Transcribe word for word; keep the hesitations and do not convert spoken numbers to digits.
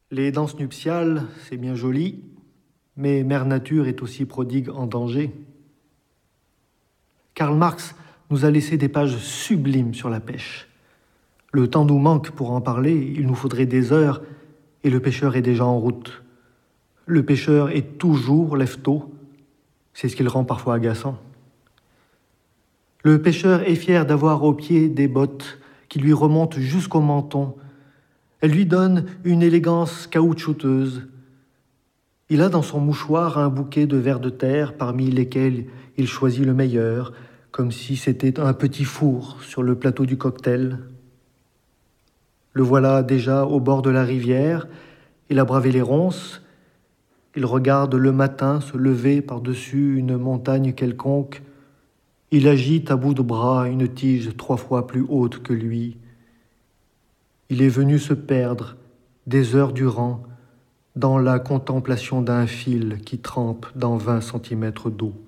Les danses nuptiales, c'est bien joli, mais Mère Nature est aussi prodigue en danger. Karl Marx nous a laissé des pages sublimes sur la pêche. Le temps nous manque pour en parler, il nous faudrait des heures, et le pêcheur est déjà en route. Le pêcheur est toujours lève-tôt, c'est ce qui le rend parfois agaçant. Le pêcheur est fier d'avoir au pied des bottes qui lui remontent jusqu'au menton. Elles lui donnent une élégance caoutchouteuse. Il a dans son mouchoir un bouquet de vers de terre parmi lesquels il choisit le meilleur, comme si c'était un petit four sur le plateau du cocktail. Le voilà déjà au bord de la rivière, il a bravé les ronces, il regarde le matin se lever par-dessus une montagne quelconque, il agite à bout de bras une tige trois fois plus haute que lui. Il est venu se perdre des heures durant dans la contemplation d'un fil qui trempe dans vingt centimètres d'eau.